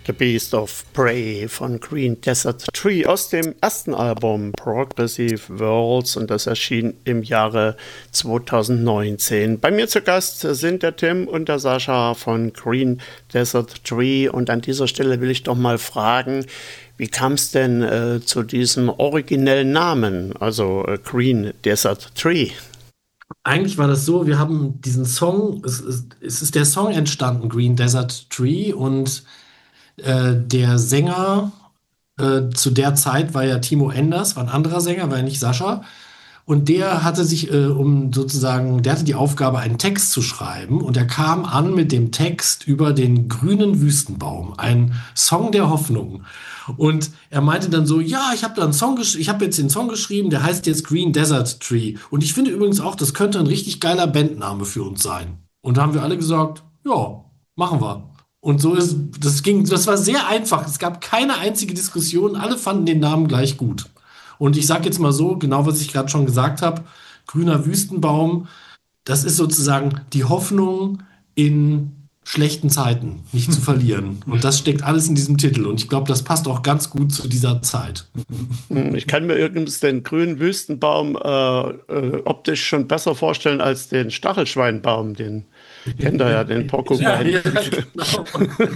The Beast of Prey von Green Desert Tree aus dem ersten Album Progressive Worlds, und das erschien im Jahre 2019. Bei mir zu Gast sind der Tim und der Sascha von Green Desert Tree, und an dieser Stelle will ich doch mal fragen, wie kam es denn zu diesem originellen Namen, also Green Desert Tree? Eigentlich war das so, wir haben diesen Song, es ist der Song entstanden, Green Desert Tree, und der Sänger zu der Zeit war ja Timo Enders, war ein anderer Sänger, war ja nicht Sascha. Und der hatte sich der hatte die Aufgabe, einen Text zu schreiben. Und er kam an mit dem Text über den grünen Wüstenbaum, ein Song der Hoffnung. Und er meinte dann so, ja, ich habe jetzt den Song geschrieben, der heißt jetzt Green Desert Tree. Und ich finde übrigens auch, das könnte ein richtig geiler Bandname für uns sein. Und da haben wir alle gesagt, ja, machen wir. Und das war sehr einfach. Es gab keine einzige Diskussion. Alle fanden den Namen gleich gut. Und ich sage jetzt mal so, genau was ich gerade schon gesagt habe, grüner Wüstenbaum, das ist sozusagen die Hoffnung in schlechten Zeiten nicht zu verlieren. Und das steckt alles in diesem Titel. Und ich glaube, das passt auch ganz gut zu dieser Zeit. Ich kann mir übrigens den grünen Wüstenbaum optisch schon besser vorstellen als den Stachelschweinbaum, den kennt ihr ja, den Porcupine. Ja, genau.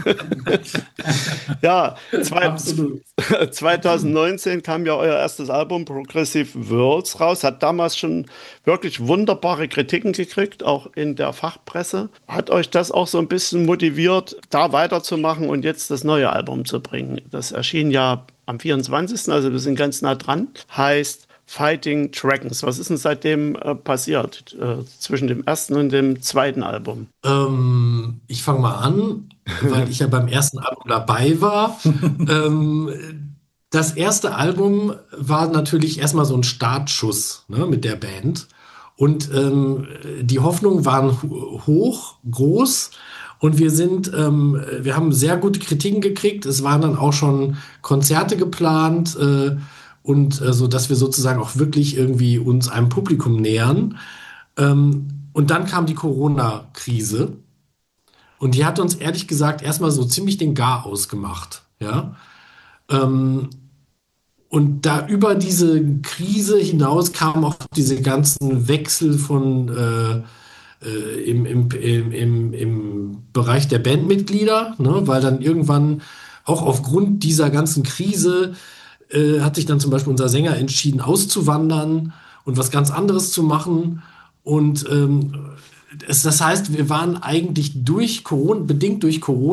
Ja, Absolut. 2019 kam ja euer erstes Album Progressive Worlds raus, hat damals schon wirklich wunderbare Kritiken gekriegt, auch in der Fachpresse. Hat euch das auch so ein bisschen motiviert, da weiterzumachen und jetzt das neue Album zu bringen? Das erschien ja am 24., also wir sind ganz nah dran, heißt Fighting Dragons. Was ist denn seitdem passiert zwischen dem ersten und dem zweiten Album? Ich fange mal an, weil ich ja beim ersten Album dabei war. Das erste Album war natürlich erstmal so ein Startschuss, ne, mit der Band. Und die Hoffnungen waren hoch, groß. Und wir haben sehr gute Kritiken gekriegt. Es waren dann auch schon Konzerte geplant, so dass wir sozusagen auch wirklich irgendwie uns einem Publikum nähern. Und dann kam die Corona-Krise, und die hat uns ehrlich gesagt erstmal so ziemlich den Garaus gemacht. Ja? Ähm, und da über diese Krise hinaus kamen auch diese ganzen Wechsel im Bereich der Bandmitglieder, ne? Weil dann irgendwann auch aufgrund dieser ganzen Krise hat sich dann zum Beispiel unser Sänger entschieden, auszuwandern und was ganz anderes zu machen. Und das heißt, wir waren eigentlich bedingt durch Corona